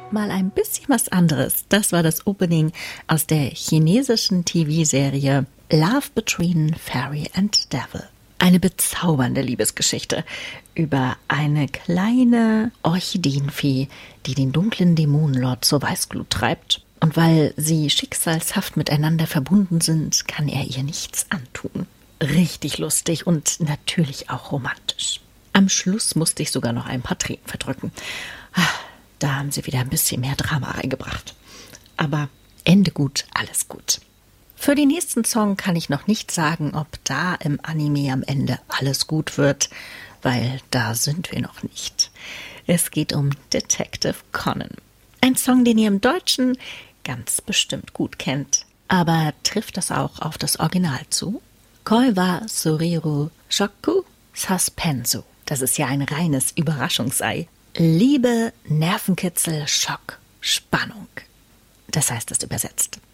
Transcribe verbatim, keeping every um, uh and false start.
Mal ein bisschen was anderes. Das war das Opening aus der chinesischen T V-Serie Love Between Fairy and Devil. Eine bezaubernde Liebesgeschichte über eine kleine Orchideenfee, die den dunklen Dämonenlord zur Weißglut treibt. Und weil sie schicksalshaft miteinander verbunden sind, kann er ihr nichts antun. Richtig lustig und natürlich auch romantisch. Am Schluss musste ich sogar noch ein paar Tränen verdrücken. Da haben sie wieder ein bisschen mehr Drama reingebracht. Aber Ende gut, alles gut. Für den nächsten Song kann ich noch nicht sagen, ob da im Anime am Ende alles gut wird, weil da sind wir noch nicht. Es geht um Detective Conan. Ein Song, den ihr im Deutschen ganz bestimmt gut kennt. Aber trifft das auch auf das Original zu? Koi wa Suriru Shoku Suspensu. Das ist ja ein reines Überraschungsei. Liebe, Nervenkitzel, Schock, Spannung. Das heißt es übersetzt.